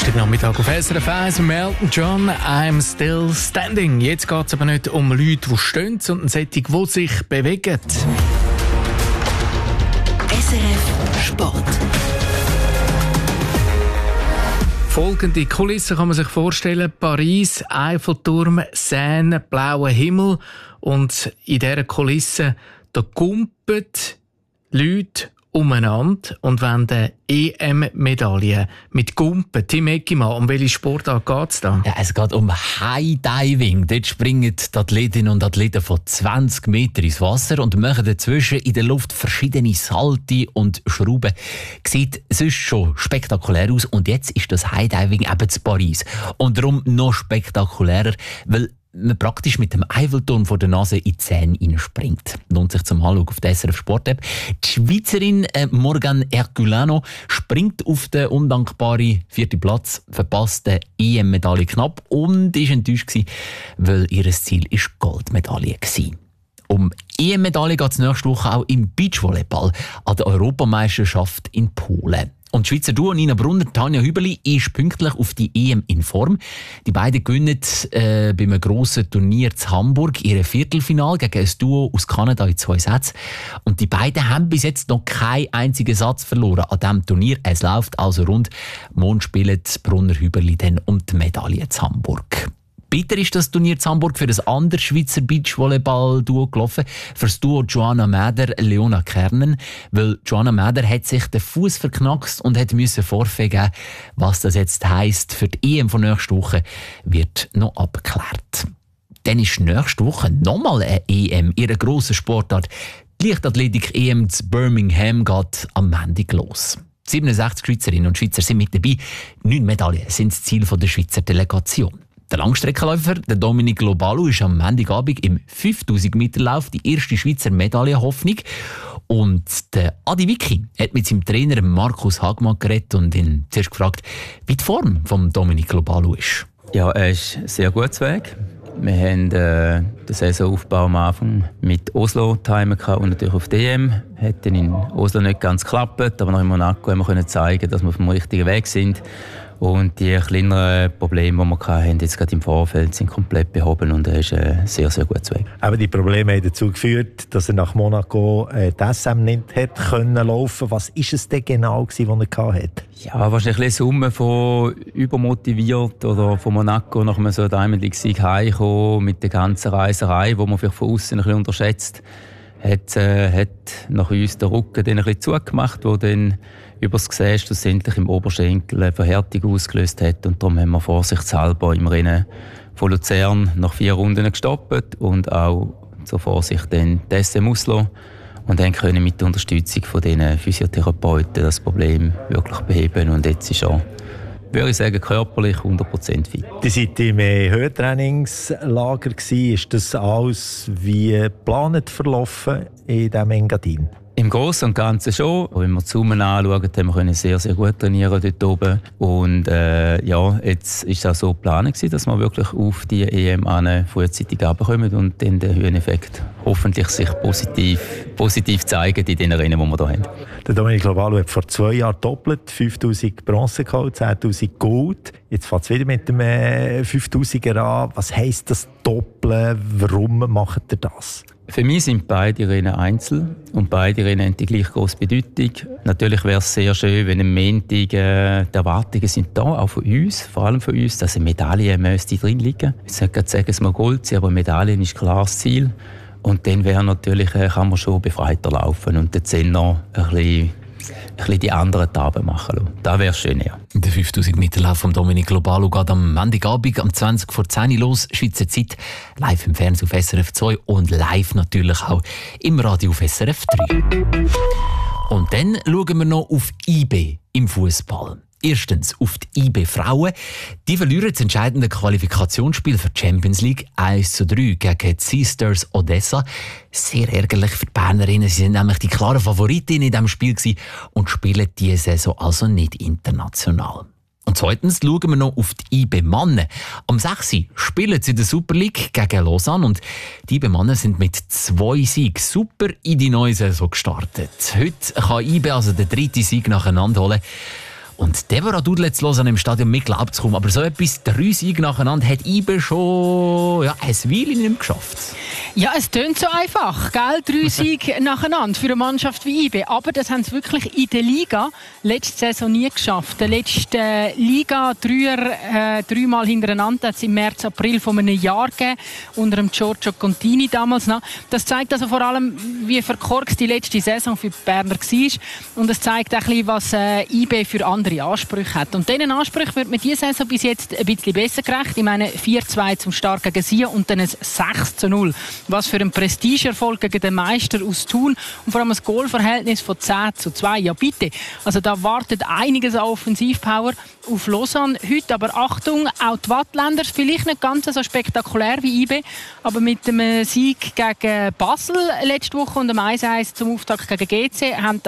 Freitagnachmittag auf SRF 1 mit Elton John, «I'm Still Standing». Jetzt geht es aber nicht um Leute, die stehen, sondern solche, die sich bewegen. SRF Sport. Folgende Kulisse kann man sich vorstellen: Paris, Eiffelturm, Seine, blauer Himmel. Und in dieser Kulisse da kumpen Leute umeinander und wollen EM-Medaillen mit Gumpen. Tim Eckimann, um welche Sportart geht es da? Ja, es geht um High Diving. Dort springen die Athletinnen und Athleten von 20 Meter ins Wasser und machen dazwischen in der Luft verschiedene Salte und Schrauben. Sieht sonst schon spektakulär aus. Und jetzt ist das High Diving eben in Paris. Und darum noch spektakulärer, weil man praktisch mit dem Eiffelturm vor der Nase in die Seine hineinspringt. Lohnt sich zum Anschauen auf der SRF Sport-App. Die Schweizerin Morgan Herculano springt auf den undankbaren 4. Platz, verpasst die EM-Medaille knapp und war enttäuscht, weil ihr Ziel ist Goldmedaille war. Um EM-Medaille geht es nächste Woche auch im Beachvolleyball an der Europameisterschaft in Polen. Und die Schweizer Duo Nina Brunner und Tanja Hüberli ist pünktlich auf die EM in Form. Die beiden gewinnen bei einem grossen Turnier in Hamburg ihre Viertelfinale gegen ein Duo aus Kanada in 2 Sätzen. Und die beiden haben bis jetzt noch keinen einzigen Satz verloren an diesem Turnier. Es läuft also rund. Morgen spielen Brunner Hüberli dann um die Medaille in Hamburg. Bitter ist das Turnier in Hamburg für das andere Schweizer Beachvolleyball-Duo gelaufen, für das Duo Joanna Mäder-Leona Kernen, weil Joanna Mäder hat sich den Fuß verknackst und musste Vorfee geben. Was das jetzt heisst für die EM von nächster Woche, wird noch abgeklärt. Dann ist nächste Woche nochmal eine EM, ihre grosse Sportart. Die Leichtathletik-EM zu Birmingham geht am Montag los. 67 Schweizerinnen und Schweizer sind mit dabei. 9 Medaillen sind das Ziel der Schweizer Delegation. Der Langstreckenläufer, der Dominic Lobalu, ist am Montagabend im 5000-Meter-Lauf die erste Schweizer Medaillenhoffnung. Und der Adi Wicki hat mit seinem Trainer Markus Hagmann geredet und ihn zuerst gefragt, wie die Form von Dominic Lobalu ist. Ja, er ist sehr gut Weg. Wir haben den Saisonaufbau am Anfang mit Oslo timen und natürlich auf DM. Hat dann in Oslo nicht ganz geklappt, aber noch in Monaco haben wir zeigen, dass wir auf dem richtigen Weg sind. Und die kleineren Probleme, die wir hatten, jetzt gerade im Vorfeld, sind komplett behoben und er ist sehr, sehr gut Weg. Aber die Probleme haben dazu geführt, dass er nach Monaco die SM nicht hat können laufen. Was war es denn genau, was er hatte? Ja, wahrscheinlich eine Summe von übermotiviert oder von Monaco nach einem so Diamond League-Sieg heimgekommen mit der ganzen Reiserei, die man vielleicht von außen ein bisschen unterschätzt. Hat nach uns den Rücken dann ein bisschen zugemacht, wo dann über das Gesäß schlussendlich im Oberschenkel eine Verhärtung ausgelöst hat. Und darum haben wir vorsichtshalber im Rennen von Luzern nach 4 Runden gestoppt und auch zur Vorsicht dann die SM Oslo. Und dann können mit der Unterstützung von den Physiotherapeuten das Problem wirklich beheben. Und jetzt ist er, würde ich sagen, körperlich 100% fit. Die seid im Höhentrainingslager gewesen. Ist das alles wie geplant verlaufen in diesem Engadin? Im Großen und Ganzen schon. Wenn wir die Summen anschauen, haben wir sehr, sehr gut trainieren dort oben. Und jetzt ist es auch so geplant, dass wir wirklich auf die EM frühzeitig runterkommen und dann den Höheneffekt hoffentlich sich positiv zeigen in den Rennen, die wir hier haben. Der Dominic Lobalu hat vor 2 Jahren doppelt 5000 Bronze geholt, 10.000 Gold. Jetzt fängt es wieder mit dem 5000er an. Was heisst das Doppeln? Warum macht er das? Für mich sind beide Rennen Einzel und beide Rennen haben die gleich grosse Bedeutung. Natürlich wäre es sehr schön, wenn am Montag die Erwartungen sind da, auch von uns, vor allem von uns, dass eine Medaille müsste drin liegen. Ich soll nicht sagen, es muss Gold sein, aber Medaillen ist klar das Ziel. Und dann wäre natürlich, kann man schon befreiter laufen und dann noch ein bisschen die anderen Taben machen lassen. Das wäre schön, ja. Der 5000-Meter-Lauf von Dominic Lobalu geht am Montagabend um 20 vor 10 Uhr los, Schweizer Zeit, live im Fernsehen auf SRF 2 und live natürlich auch im Radio auf SRF 3. Und dann schauen wir noch auf IB im Fußball. Erstens auf die IB Frauen. Die verlieren das entscheidende Qualifikationsspiel für die Champions League 1:3 gegen die Sisters Odessa. Sehr ärgerlich für die Bernerinnen. Sie sind nämlich die klaren Favoritinnen in diesem Spiel und spielen diese Saison also nicht international. Und zweitens schauen wir noch auf die IB Männer. Am 6. spielen sie in der Super League gegen Lausanne und die IB Männer sind mit 2 Siegen super in die neue Saison gestartet. Heute kann IB also den 3. Sieg nacheinander holen. Und Deborah Dudel jetzt hören im Stadion, mir glaubt es kaum. Aber so etwas, 3 Siege nacheinander, hat IBE schon ein Weile nicht mehr geschafft. Ja, es tönt so einfach, gell? 3 Siege nacheinander für eine Mannschaft wie IBE. Aber das haben sie wirklich in der Liga letzte Saison nie geschafft. Der letzte Liga, 3 Mal hintereinander, hat es im März, April von einem Jahr gegeben, unter dem Giorgio Contini damals noch. Das zeigt also vor allem, wie verkorkst die letzte Saison für die Berner war. Und es zeigt auch ein bisschen, was IBE für andere Ansprüche hat. Und diesen Ansprüchen wird mit dieser Saison bis jetzt ein bisschen besser gerecht. Ich meine 4-2 zum Start gegen Sion und dann ein 6-0. Was für ein Prestigeerfolg gegen den Meister aus Thun und vor allem ein Goalverhältnis von 10-2. Ja bitte, also da wartet einiges an Offensivpower auf Lausanne heute. Aber Achtung, auch die Wattländer, vielleicht nicht ganz so spektakulär wie IBE, aber mit dem Sieg gegen Basel letzte Woche und dem 1-1 zum Auftakt gegen GC haben